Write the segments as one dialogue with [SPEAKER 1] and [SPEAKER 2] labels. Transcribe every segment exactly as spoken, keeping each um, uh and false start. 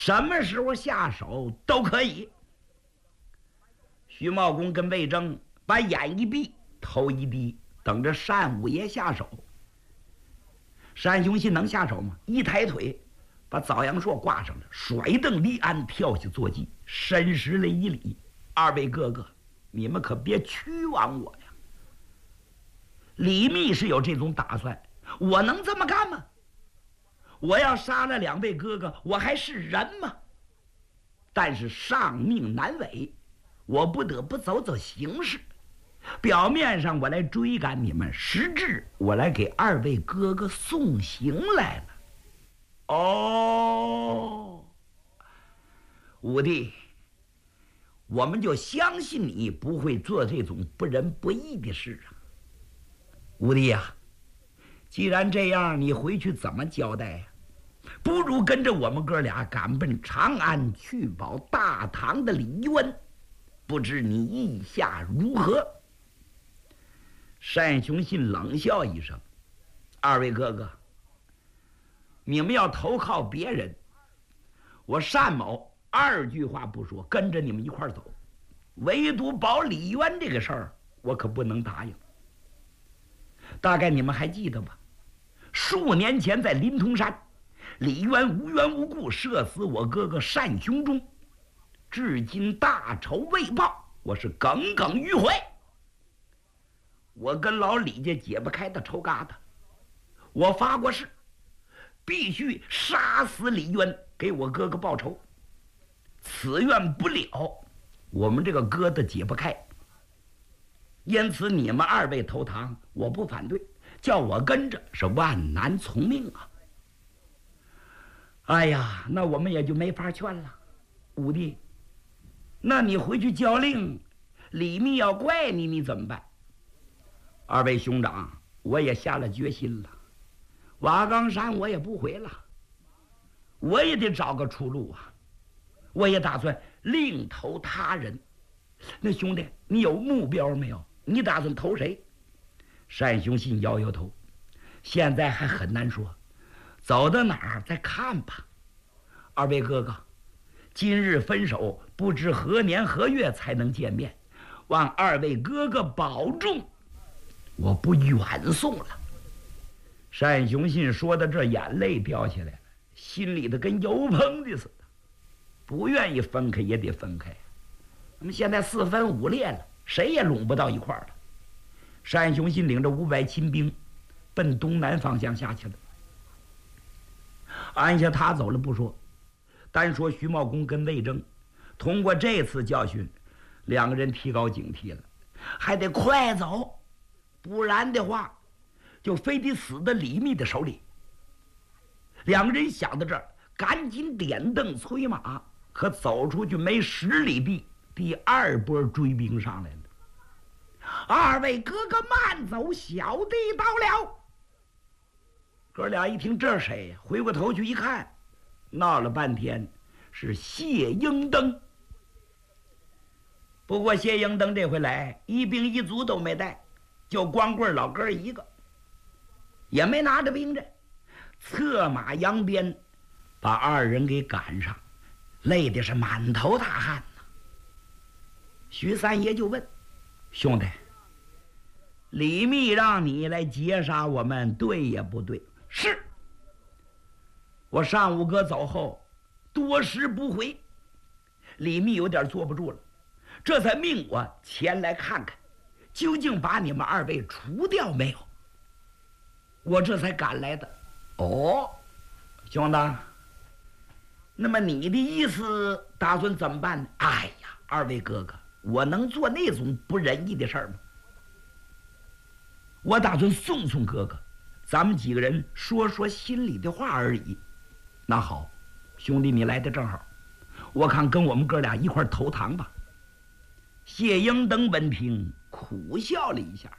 [SPEAKER 1] 什么时候下手都可以。徐茂公跟魏征把眼一闭，头一低，等着单五爷下手。单雄信能下手吗？一抬腿把枣阳朔挂上了，甩蹬离鞍，跳下坐骑，深施了一礼：“二位哥哥，你们可别屈枉我呀！李密是有这种打算，我能这么干吗？我要杀了两位哥哥，我还是人吗？但是上命难违，我不得不走走形势。表面上我来追赶你们，实质我来给二位哥哥送行来了。”哦，武帝，我们就相信你不会做这种不仁不义的事啊。武帝呀，既然这样，你回去怎么交代呀？不如跟着我们哥俩赶奔长安，去保大唐的李渊，不知你意下如何？单雄信冷笑一声：“二位哥哥，你们要投靠别人，我单某二句话不说，跟着你们一块儿走。唯独保李渊这个事儿，我可不能答应。大概你们还记得吧？数年前在临潼山，李渊无缘无故射死我哥哥单雄忠，至今大仇未报，我是耿耿于怀。我跟老李家解不开的仇疙瘩，我发过誓，必须杀死李渊，给我哥哥报仇。此愿不了，我们这个疙瘩解不开。因此你们二位投唐，我不反对，叫我跟着是万难从命啊。哎呀，那我们也就没法劝了。武帝，那你回去交令，李密要怪你，你怎么办？二位兄长，我也下了决心了，瓦岗山我也不回了，我也得找个出路啊。我也打算另投他人。那兄弟，你有目标没有？你打算投谁？单雄信摇摇头，现在还很难说，走到哪儿再看吧。二位哥哥，今日分手，不知何年何月才能见面，望二位哥哥保重，我不远送了。单雄信说到这，眼泪掉下来了，心里头跟油烹的似的，不愿意分开也得分开。那么现在四分五裂了，谁也拢不到一块儿了。单雄信领着五百亲兵奔东南方向下去了。按下他走了不说，单说徐茂公跟魏征通过这次教训，两个人提高警惕了，还得快走，不然的话就非得死在李密的手里。两个人想到这儿，赶紧点灯催马，可走出去没十里地，第二波追兵上来了。二位哥哥慢走，小弟到了。哥俩一听这是谁呀？回过头去一看，闹了半天是谢英登。不过谢英登这回来一兵一卒都没带，就光棍老哥一个，也没拿着兵刃，策马扬鞭把二人给赶上，累的是满头大汗呐。徐三爷就问：“兄弟，李密让你来截杀我们，对也不对？”“是。我上午哥走后多时不回，李密有点坐不住了，这才命我前来看看，究竟把你们二位除掉没有？我这才赶来的。”“哦，兄弟，那么你的意思打算怎么办呢？”“哎呀，二位哥哥，我能做那种不仁义的事儿吗？我打算送送哥哥，咱们几个人说说心里的话而已。”“那好，兄弟你来的正好，我看跟我们哥俩一块投唐吧。”谢英登闻听苦笑了一下：“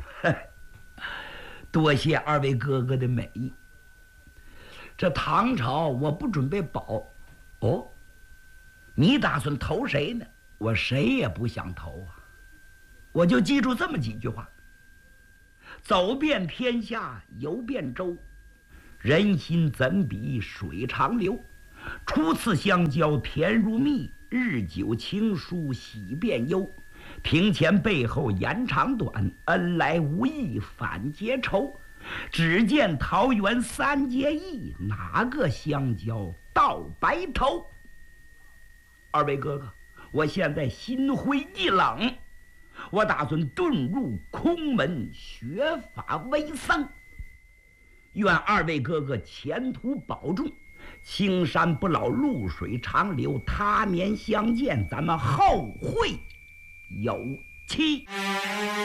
[SPEAKER 1] 多谢二位哥哥的美意，这唐朝我不准备保。”“哦，你打算投谁呢？”“我谁也不想投啊，我就记住这么几句话：走遍天下，游遍洲，人心怎比水长流？ 初次相交甜如蜜，日久情疏喜变忧。庭前背后言长短，恩来无意反结仇。只见桃园三结义，哪个相交到白头？二位哥哥，我现在心灰意冷，我打算遁入空门学法为僧。愿二位哥哥前途保重，青山不老，露水长流，他年相见，咱们后会有期。